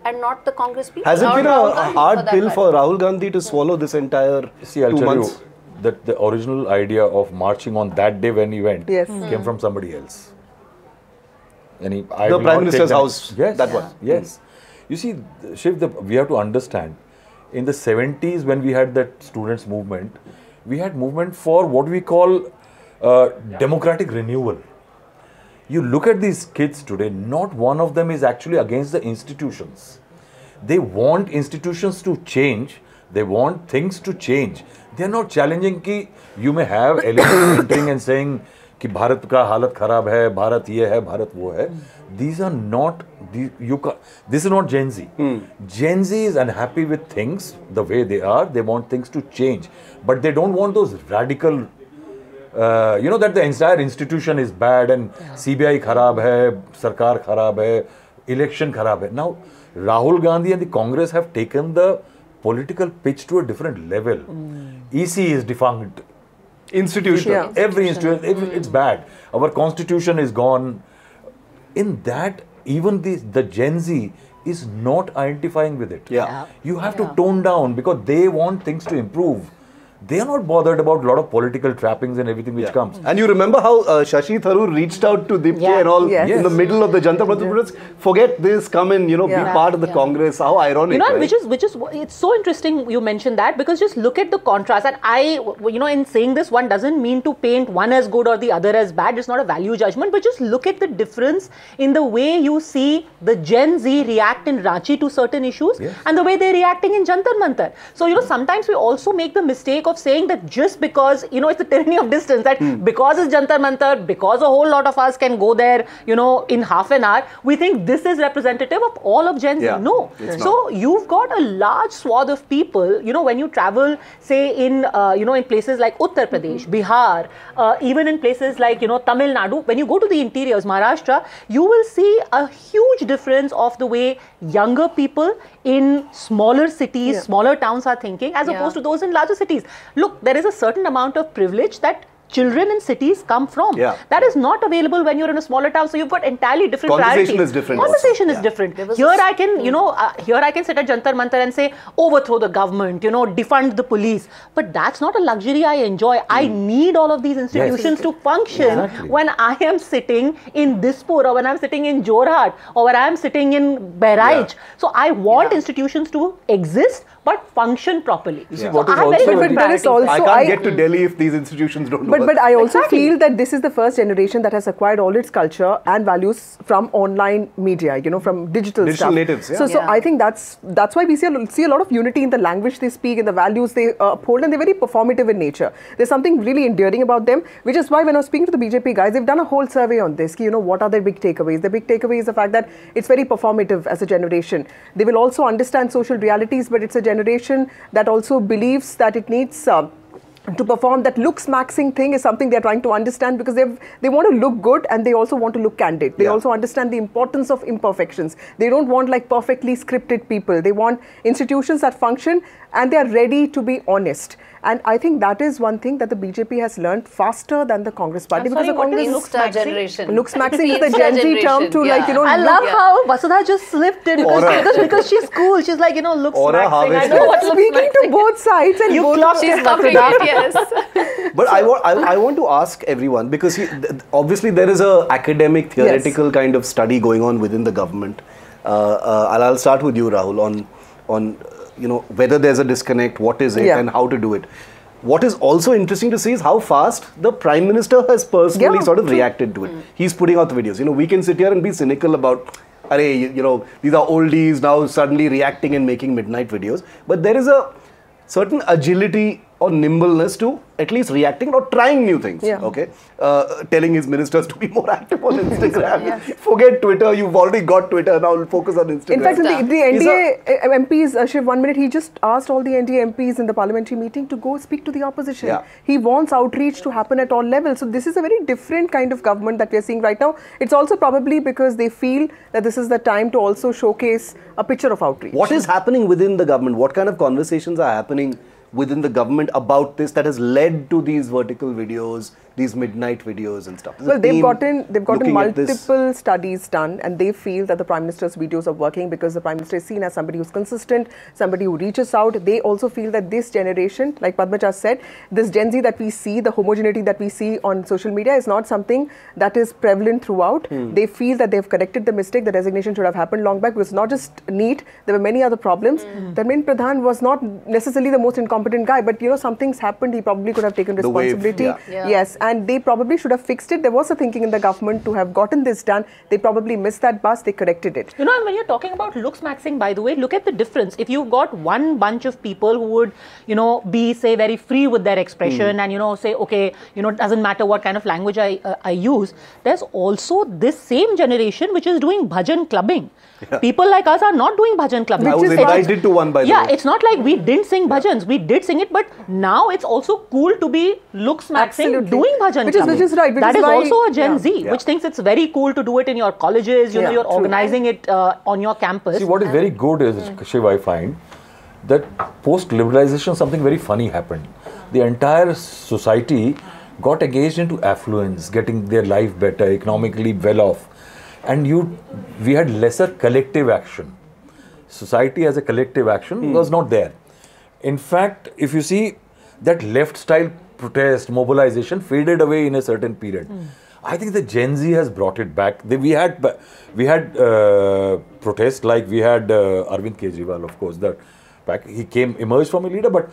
and not the Congress people. Has it been Rahul a Gandhi, hard pill matter. for Rahul Gandhi to swallow this entire See, I'll 2 tell months? you that the original idea of marching on that day when he went came from somebody else. And The Prime Minister's house, Yes, that one. Yes. You see, Shiv, we have to understand, in the 70s when we had that students' movement, we had movement for what we call democratic renewal. You look at these kids today, not one of them is actually against the institutions. They want institutions to change. They want things to change. They are not challenging कि you may have elements entering and saying कि भारत का हालत खराब है, भारत ये है, भारत वो है. These are not, this is not Gen Z. Gen Z is unhappy with things the way they are. They want things to change. But they don't want those radical, that the entire institution is bad and CBI kharab hai, sarkar kharab hai, election kharab hai. Now, Rahul Gandhi and the Congress have taken the political pitch to a different level. EC is defunct. Institutional. Every institution, it's bad. Our constitution is gone. In that, even the Gen Z is not identifying with it. You have to tone down because they want things to improve. They are not bothered about a lot of political trappings and everything which comes. And you remember how Shashi Tharoor reached out to Dipke and all in the middle of the Jantar Mantar. Forget this, come and, be part of the Congress. How ironic, right? which is, it's so interesting you mentioned that, because just look at the contrast. And in saying this, one doesn't mean to paint one as good or the other as bad. It's not a value judgment, but just look at the difference in the way you see the Gen Z react in Ranchi to certain issues and the way they're reacting in Jantar Mantar. So, sometimes we also make the mistake of saying that just because, it's the tyranny of distance, that because it's Jantar Mantar, because a whole lot of us can go there, in half an hour, we think this is representative of all of Gen Z. No. So you've got a large swath of people, when you travel, say in, in places like Uttar Pradesh, Bihar, even in places like, Tamil Nadu, when you go to the interiors, Maharashtra, you will see a huge difference of the way younger people in smaller cities, smaller towns are thinking, as opposed to those in larger cities. Look, there is a certain amount of privilege that children in cities come from. That is not available when you're in a smaller town. So you've got entirely different priorities. Conversation is different. Conversation is different. Here I can, here I can sit at Jantar Mantar and say, overthrow the government, defund the police. But that's not a luxury I enjoy. I need all of these institutions to function when I am sitting in Dispur, or when I'm sitting in Jorhat, or when I'm sitting in Bahraich. So I want institutions to exist, but function properly. You see, So what is I have very also different very- priorities. I can't get to Delhi if these institutions don't work. But I also feel that this is the first generation that has acquired all its culture and values from online media, from digital stuff. natives, So I think that's why we see a lot of unity in the language they speak, in the values they uphold, and they're very performative in nature. There's something really endearing about them, which is why when I was speaking to the BJP guys, they've done a whole survey on this. What are their big takeaways? The big takeaway is the fact that it's very performative as a generation. They will also understand social realities, but it's a generation that also believes that it needs to perform. That looks maxing thing is something they're trying to understand, because they want to look good and they also want to look candid. They also understand the importance of imperfections. They don't want like perfectly scripted people. They want institutions that function and they are ready to be honest. And I think that is one thing that the BJP has learned faster than the Congress party. Because the Congress looks generation. Looks maxing The is the Gen Z Insta term to generation, I love how Vasudha just slipped in because she's cool. She's like, looks Aura maxing. I harvest. know what looks speaking to maxing. both sides, and You both clocked She's it, covering Vasudha. it, yes. But I want to ask everyone, because obviously there is a academic, theoretical kind of study going on within the government. I'll start with you, Rahul, on whether there's a disconnect, what is it, and how to do it. What is also interesting to see is how fast the Prime Minister has personally sort of reacted to it. He's putting out the videos. We can sit here and be cynical about, these are oldies now suddenly reacting and making midnight videos. But there is a certain agility or nimbleness to at least reacting or trying new things. Telling his ministers to be more active on Instagram. Forget Twitter, you've already got Twitter, now focus on Instagram. In fact, the NDA MPs, Shiv, 1 minute, he just asked all the NDA MPs in the parliamentary meeting to go speak to the opposition. He wants outreach to happen at all levels. So this is a very different kind of government that we're seeing right now. It's also probably because they feel that this is the time to also showcase a picture of outreach. What is happening within the government? What kind of conversations are happening within the government about this that has led to these vertical videos, these midnight videos and stuff. Well, they've gotten multiple studies done, and they feel that the Prime Minister's videos are working because the Prime Minister is seen as somebody who's consistent, somebody who reaches out. They also feel that this generation, like Padma just said, this Gen Z that we see, the homogeneity that we see on social media is not something that is prevalent throughout. They feel that they've corrected the mistake. The resignation should have happened long back. It was not just NEET. There were many other problems. Dharmendra Pradhan was not necessarily the most incompetent guy, but something's happened. He probably could have taken responsibility. Yes, and they probably should have fixed it. There was a thinking in the government to have gotten this done. They probably missed that bus. They corrected it. And when you're talking about looks maxing, by the way, look at the difference. If you've got one bunch of people who would, be, say, very free with their expression and, say, okay, doesn't matter what kind of language I use, there's also this same generation which is doing bhajan clubbing. Yeah. People like us are not doing bhajan clubbing. I was invited to one, by the way. Yeah, it's not like we didn't sing bhajans. We did sing it, but now it's also cool to be looks maxing doing bhajan clubbing. Which is right. That is also a Gen Z, which thinks it's very cool to do it in your colleges. You're organizing it on your campus. See, what is very good is, Shiv, I find that post-liberalization, something very funny happened. The entire society got engaged into affluence, getting their life better, economically well off. And we had lesser collective action. Society as a collective action was not there. In fact, if you see that left style protest, mobilization faded away in a certain period. I think the Gen Z has brought it back. We had protests like we had Arvind Kejriwal, of course. He emerged from a leader, but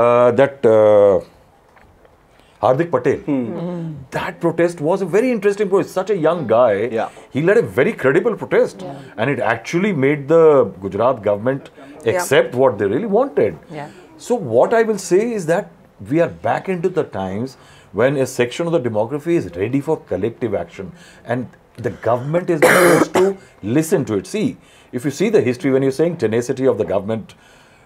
Hardik Patel. That protest was a very interesting protest. Such a young guy. Yeah. He led a very credible protest. Yeah. And it actually made the Gujarat government accept what they really wanted. Yeah. So what I will say is that we are back into the times when a section of the demography is ready for collective action. And the government is supposed to listen to it. See, if you see the history, when you're saying tenacity of the government,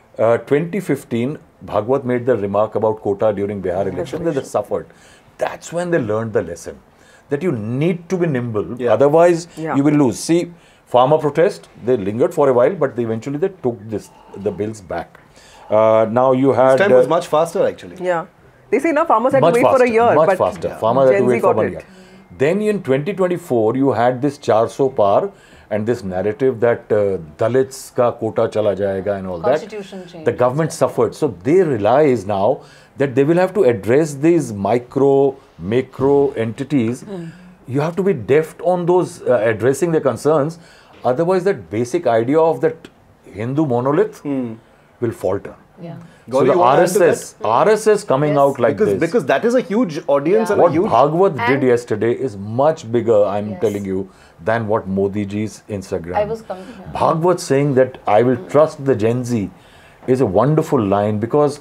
2015, Bhagwat made the remark about quota during Bihar election that they suffered. That's when they learned the lesson that you need to be nimble, otherwise you will lose. See, farmer protest, they lingered for a while, but eventually they took the bills back. Now you had... This time was much faster actually. Yeah. They say farmers had to wait for a year. Much faster. Farmers had to wait for 1 year. Then in 2024, you had this 400 par and this narrative that Dalits ka quota chala jayega and all Constitution that. Change. The government suffered. So they realize now that they will have to address these macro entities. You have to be deft on those addressing their concerns. Otherwise, that basic idea of that Hindu monolith will falter. Yeah. So the RSS coming out like this. Because that is a huge audience. And what a huge... Bhagwat did yesterday is much bigger, I'm telling you, than what Modi ji's Instagram. Bhagwat saying that I will trust the Gen Z is a wonderful line because,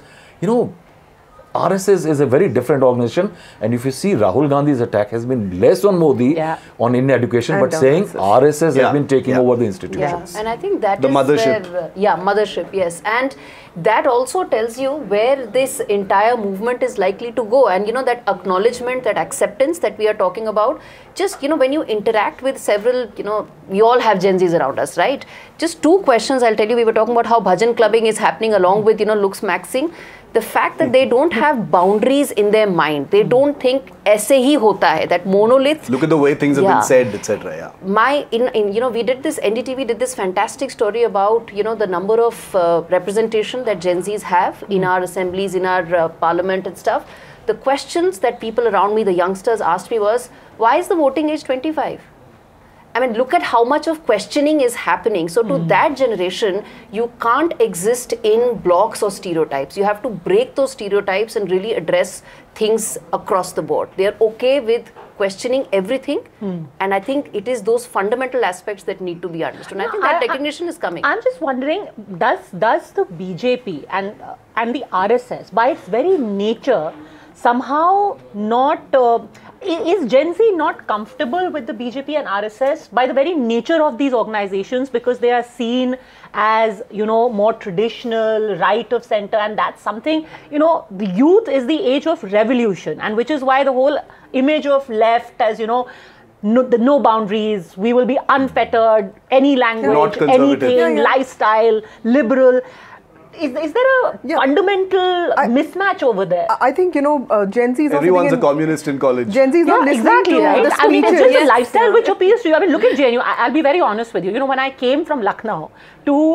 RSS is a very different organization, and if you see Rahul Gandhi's attack has been less on Modi, on Indian education, but saying RSS has been taking over the institutions. Yeah, and I think that the is mothership. Where, mothership, yes. And that also tells you where this entire movement is likely to go. And that acknowledgement, that acceptance that we are talking about, just, when you interact with several, we all have Gen Zs around us, right? Just two questions I'll tell you. We were talking about how bhajan clubbing is happening along with, looks maxing. The fact that they don't have boundaries in their mind. They don't think aise hi hota hai, that monolith. Look at the way things have been said, etc. We did this, NDTV did this fantastic story about, the number of representation that Gen Zs have in our assemblies, in our parliament and stuff. The questions that people around me, the youngsters asked me was, why is the voting age 25? I mean, look at how much of questioning is happening. So to that generation, you can't exist in blocks or stereotypes. You have to break those stereotypes and really address things across the board. They're okay with questioning everything. And I think it is those fundamental aspects that need to be understood. And I think that recognition is coming. I'm just wondering, does the BJP and the RSS, by its very nature, somehow not... is Gen Z not comfortable with the BJP and RSS by the very nature of these organizations because they are seen as, more traditional, right of center, and that's something, the youth is the age of revolution, and which is why the whole image of left as, no boundaries, we will be unfettered, any language, anything, lifestyle, liberal. is there a fundamental mismatch over there? I think, Gen Z is not Everyone's a sitting in- communist in college. Gen Z is not listening exactly, to right? the I mean, it's just speeches. a lifestyle which appeals to you. I mean, look at JNU. I'll be very honest with you. When I came from Lucknow to